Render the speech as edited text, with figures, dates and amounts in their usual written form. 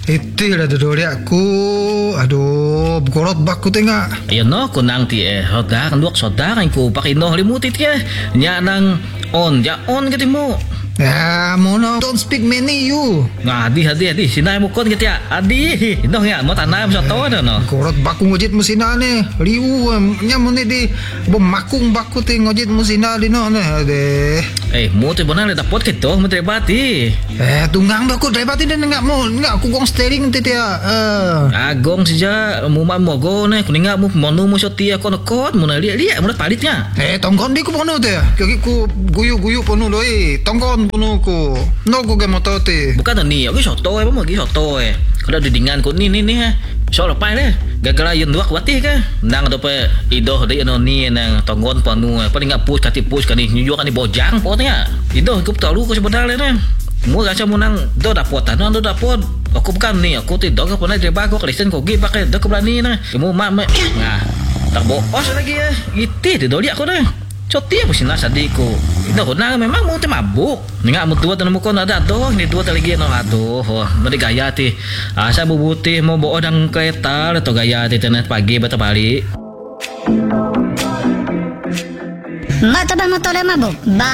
Itu dah dodori aku. Aduh, gorot baku tengah. Ayun no, kunang ti hoda kan duak soda kan ku pakino limutit ya. Nya nang on gitu mo. Ya, mono don't speak many you. Nah, adi sinay mo kon gitu ya. Adi, no ya mo tanay mo sa to no. Gorot baku ngojit musina ne. Riu nya mo ne di bemakung baku te ngojit musina di no ne. Ade. Mo te bonan le dapot kito mo trebati. Tunggang baku drebati dan enggak aku gong steering te ya. Agong sija mo go ne kuninga mo monu mo sotia kon mo na liya mo palitnya. Tongkon di ku pono te. Kaki ku guyu pono doi. Tongkon pono ku. No ku ge motote. Bukan ni, aku soto mo gi soto Kalau didingan ko ni ha. So lepai le. Gagala yun duak wati ka. Nang do pe ido de no ni nang tonggon panu paling enggak push kani nyujuk kani bojang potnya. Ido ku tahu ko sebenarnya ne. Mo gacha mo nang do dapot do dapot. Aku bukan nih, aku tidak ke pernah coba aku Kristen kok gi pakai do keberani nah. Kamu mak nah. Tak boos lagi ya. Itu doli aku dah. Coti apa sih nasa diku. Itu na memang mau mabuk. Ninga mo tua tanam ko na dato, ni tua talagi no aduh. Mari gaya ti. Asa bubuti mo bo odang kereta atau gaya ti tenet pagi bata balik. Bata ba motor mabuk? Ba